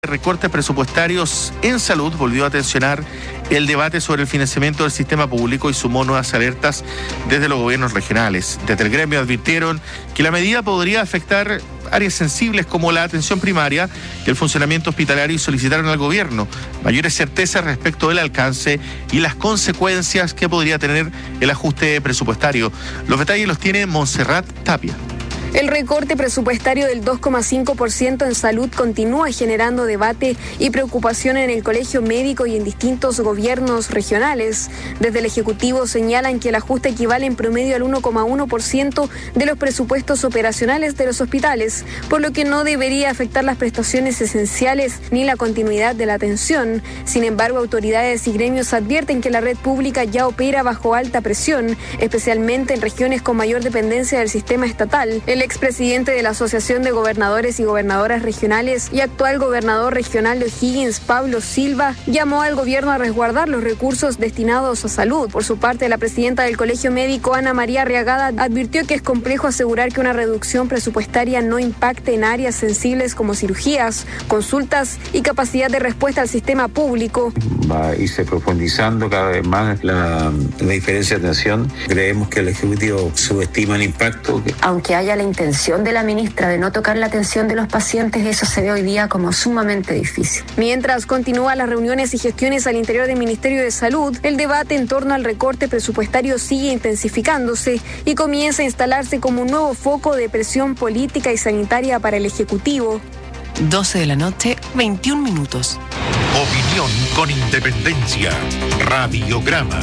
Recortes presupuestarios en salud volvió a tensionar el debate sobre el financiamiento del sistema público y sumó nuevas alertas desde los gobiernos regionales. Desde el gremio advirtieron que la medida podría afectar áreas sensibles como la atención primaria y el funcionamiento hospitalario y solicitaron al gobierno mayores certezas respecto del alcance y las consecuencias que podría tener el ajuste presupuestario. Los detalles los tiene Montserrat Tapia. El recorte presupuestario del 2,5% en salud continúa generando debate y preocupación en el Colegio Médico y en distintos gobiernos regionales. Desde el Ejecutivo señalan que el ajuste equivale en promedio al 1,1% de los presupuestos operacionales de los hospitales, por lo que no debería afectar las prestaciones esenciales ni la continuidad de la atención. Sin embargo, autoridades y gremios advierten que la red pública ya opera bajo alta presión, especialmente en regiones con mayor dependencia del sistema estatal. El expresidente de la Asociación de Gobernadores y Gobernadoras Regionales y actual gobernador regional de O'Higgins, Pablo Silva, llamó al gobierno a resguardar los recursos destinados a salud. Por su parte, la presidenta del Colegio Médico, Ana María Arriagada, advirtió que es complejo asegurar que una reducción presupuestaria no impacte en áreas sensibles como cirugías, consultas y capacidad de respuesta al sistema público. Va a irse profundizando cada vez más la diferencia de atención. Creemos que el Ejecutivo subestima el impacto. Aunque haya la intención de la ministra de no tocar la atención de los pacientes, eso se ve hoy día como sumamente difícil. Mientras continúan las reuniones y gestiones al interior del Ministerio de Salud, el debate en torno al recorte presupuestario sigue intensificándose y comienza a instalarse como un nuevo foco de presión política y sanitaria para el Ejecutivo. 12 de la noche, 21 minutos. Opinión con independencia. Radiograma.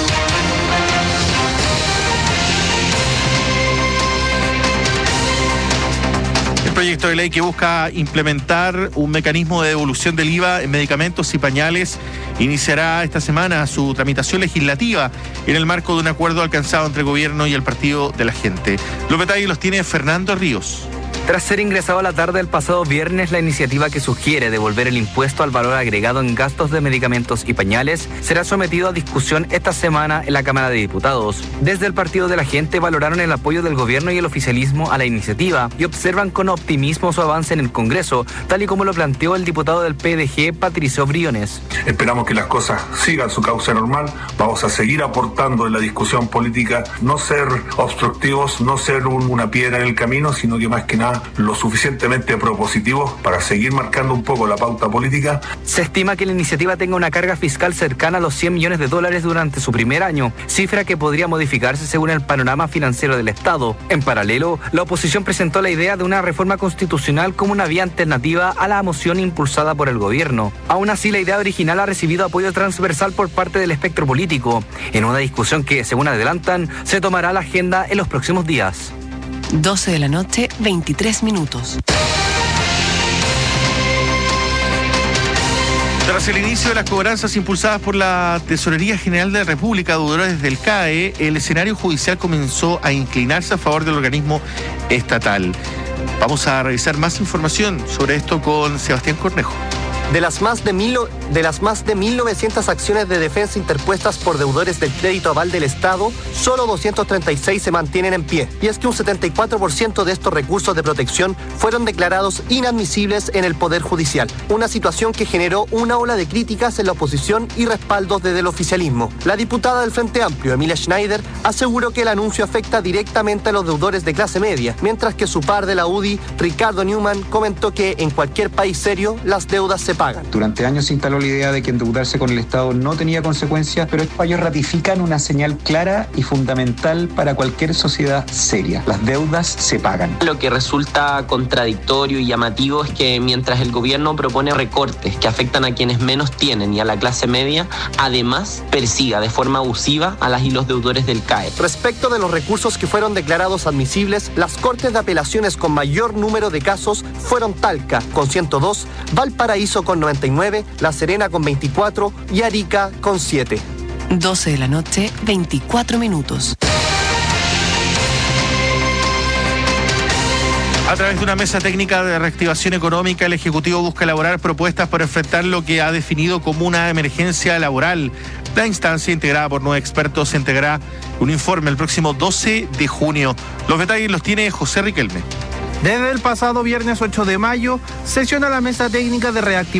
El proyecto de ley que busca implementar un mecanismo de devolución del IVA en medicamentos y pañales iniciará esta semana su tramitación legislativa en el marco de un acuerdo alcanzado entre el gobierno y el Partido de la Gente. Los detalles los tiene Fernando Ríos. Tras ser ingresado a la tarde del pasado viernes, la iniciativa que sugiere devolver el impuesto al valor agregado en gastos de medicamentos y pañales será sometido a discusión esta semana en la Cámara de Diputados. Desde el Partido de la Gente valoraron el apoyo del gobierno y el oficialismo a la iniciativa y observan con optimismo su avance en el Congreso, tal y como lo planteó el diputado del PDG, Patricio Briones. Esperamos que las cosas sigan su cauce normal, vamos a seguir aportando en la discusión política, no ser obstructivos, no ser una piedra en el camino, sino que más que nada lo suficientemente propositivos para seguir marcando un poco la pauta política. Se estima que la iniciativa tenga una carga fiscal cercana a los $100 millones durante su primer año, cifra que podría modificarse según el panorama financiero del Estado. En paralelo, la oposición presentó la idea de una reforma constitucional como una vía alternativa a la moción impulsada por el gobierno. Aún así, la idea original ha recibido apoyo transversal por parte del espectro político, en una discusión que, según adelantan, se tomará la agenda en los próximos días. 12 de la noche, 23 minutos. Tras el inicio de las cobranzas impulsadas por la Tesorería General de la República, deudores del CAE, el escenario judicial comenzó a inclinarse a favor del organismo estatal. Vamos a revisar más información sobre esto con Sebastián Cornejo. De las más de 1.900 acciones de defensa interpuestas por deudores del crédito aval del Estado, solo 236 se mantienen en pie. Y es que un 74% de estos recursos de protección fueron declarados inadmisibles en el Poder Judicial. Una situación que generó una ola de críticas en la oposición y respaldos desde el oficialismo. La diputada del Frente Amplio, Emilia Schneider, aseguró que el anuncio afecta directamente a los deudores de clase media, mientras que su par de la UDI, Ricardo Newman, comentó que en cualquier país serio las deudas se pagan. Durante años se instaló la idea de que endeudarse con el Estado no tenía consecuencias, pero estos fallos ratifican una señal clara y fundamental para cualquier sociedad seria. Las deudas se pagan. Lo que resulta contradictorio y llamativo es que mientras el gobierno propone recortes que afectan a quienes menos tienen y a la clase media, además persiga de forma abusiva a las y los deudores del CAE. Respecto de los recursos que fueron declarados admisibles, las cortes de apelaciones con mayor número de casos fueron Talca con 102, Valparaíso con 99, La Serena con 24 y Arica con 7. 12 de la noche, 24 minutos. A través de una mesa técnica de reactivación económica, el Ejecutivo busca elaborar propuestas para enfrentar lo que ha definido como una emergencia laboral. La instancia, integrada por 9 expertos, entregará un informe el próximo 12 de junio. Los detalles los tiene José Riquelme. Desde el pasado viernes 8 de mayo, sesiona la mesa técnica de reactivación